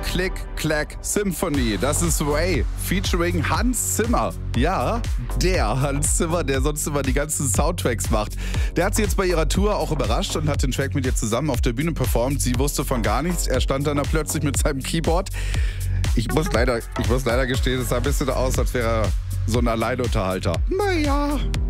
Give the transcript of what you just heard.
Click Clack Symphony. Das ist Way featuring Hans Zimmer. Ja, der Hans Zimmer, der sonst immer die ganzen Soundtracks macht. Der hat sie jetzt bei ihrer Tour auch überrascht und hat den Track mit ihr zusammen auf der Bühne performt. Sie wusste von gar nichts. Er stand dann da plötzlich mit seinem Keyboard. Ich muss leider gestehen, es sah ein bisschen aus, als wäre er so ein Alleinunterhalter. Naja.